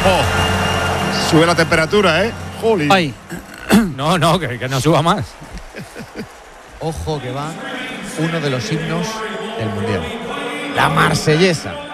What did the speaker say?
Oh, sube la temperatura, ¿eh? Jolín. Ay. No, que no suba más. Ojo que va uno de los himnos del Mundial. La Marsellesa.